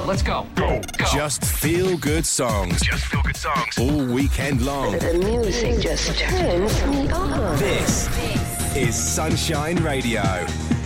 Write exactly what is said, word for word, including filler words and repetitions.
let's go. Go. Go. Just feel good songs. Just feel good songs. All weekend long. The music just turns me on. This is Sunshine Radio.